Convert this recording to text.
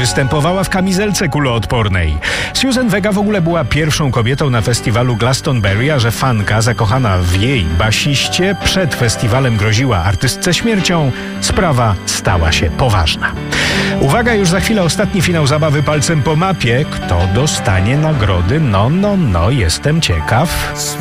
Występowała w kamizelce kuloodpornej. Susan Vega w ogóle była pierwszą kobietą na festiwalu Glastonbury, a że fanka zakochana w jej basiście przed festiwalem groziła artystce śmiercią, sprawa stała się poważna. Uwaga, już za chwilę ostatni finał zabawy palcem po mapie. Kto dostanie nagrody? No, jestem ciekaw.